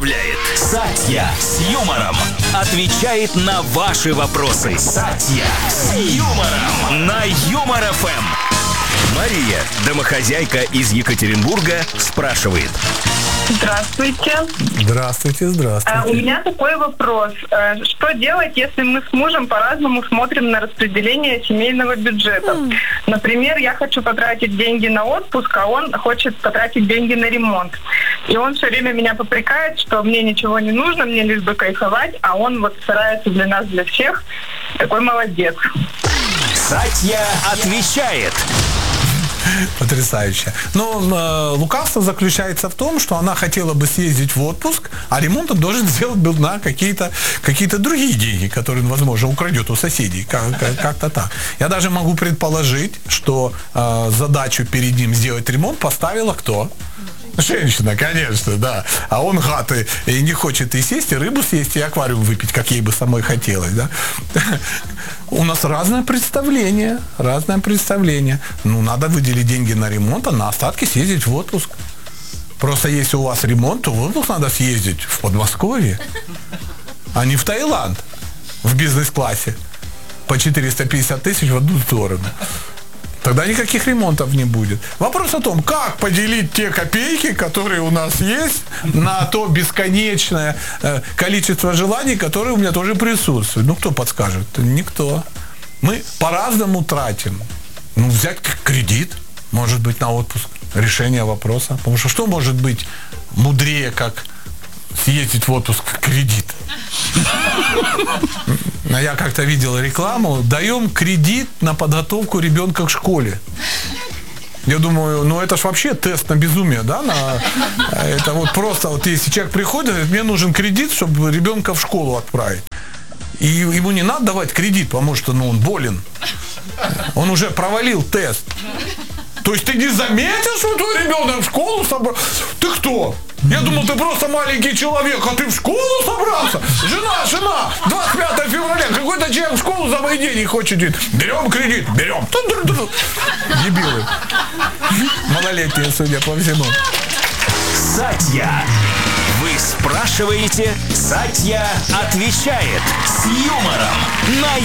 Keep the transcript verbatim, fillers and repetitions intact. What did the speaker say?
представляет Сатья с юмором. Отвечает на ваши вопросы. Сатья с юмором на Юмор эф эм. Мария, домохозяйка из Екатеринбурга, спрашивает. Здравствуйте. Здравствуйте, здравствуйте. А, у меня такой вопрос. А, что делать, если мы с мужем по-разному смотрим на распределение семейного бюджета? Mm. Например, я хочу потратить деньги на отпуск, а он хочет потратить деньги на ремонт. И он все время меня попрекает, что мне ничего не нужно, мне лишь бы кайфовать, а он вот старается для нас, для всех. Такой молодец. Сатья отвечает. Потрясающе. Но э, лукавство заключается в том, что она хотела бы съездить в отпуск, а ремонт он должен сделать был на какие-то, какие-то другие деньги, которые он, возможно, украдет у соседей. Как, как, как-то так. Я даже могу предположить, что э, задачу перед ним сделать ремонт поставила кто? Женщина, конечно, да. А он гад и, и не хочет и сесть, и рыбу съесть, и аквариум выпить, как ей бы самой хотелось, да. У нас разное представление, разное представление. Ну, надо выделить деньги на ремонт, а на остатки съездить в отпуск. Просто если у вас ремонт, то в отпуск надо съездить в Подмосковье, а не в Таиланд в бизнес-классе по четыреста пятьдесят тысяч в одну сторону. Тогда никаких ремонтов не будет. Вопрос о том, как поделить те копейки, которые у нас есть, на то бесконечное э, количество желаний, которые у меня тоже присутствуют. Ну, кто подскажет? Никто. Мы по-разному тратим. Ну, взять кредит, может быть, на отпуск. Решение вопроса. Потому что что может быть мудрее, как съездить в отпуск в кредит? Я как-то видел рекламу. Даем кредит на подготовку ребенка к школе. Я думаю, ну это ж вообще тест на безумие, да? На, это вот просто, вот если человек приходит, говорит, мне нужен кредит, чтобы ребенка в школу отправить. И ему не надо давать кредит, потому что ну, он болен. Он уже провалил тест. То есть ты не заметил, что твой ребенок в школу собрал? Ты кто? Я думал, ты просто маленький человек, а ты в школу собрался? Жена, жена, двадцать пятого февраля, какой-то человек в школу за мои деньги хочет идти. Берем кредит, берем. Дебилы. Малолетние, судя по всему. Сатья. Вы спрашиваете, Сатья отвечает с юмором на